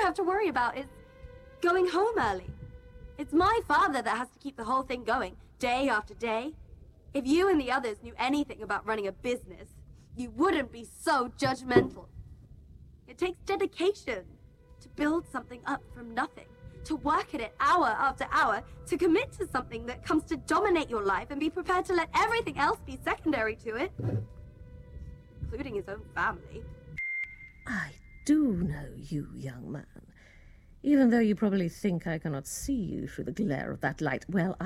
have to worry about is going home early. It's my father that has to keep the whole thing going, day after day. If you and the others knew anything about running a business, you wouldn't be so judgmental. It takes dedication to build something up from nothing, to work at it hour after hour, to commit to something that comes to dominate your life and be prepared to let everything else be secondary to it, including his own family. I do know you, young man. Even though you probably think I cannot see you through the glare of that light, well,